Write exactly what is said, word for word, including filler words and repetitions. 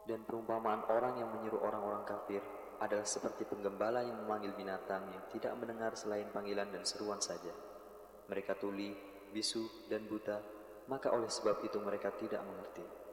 Dan perumpamaan orang yang menyeru orang-orang kafir adalah seperti penggembala yang memanggil binatang yang tidak mendengar selain panggilan dan seruan saja. Mereka tuli, bisu, dan buta, maka oleh sebab itu mereka tidak mengerti.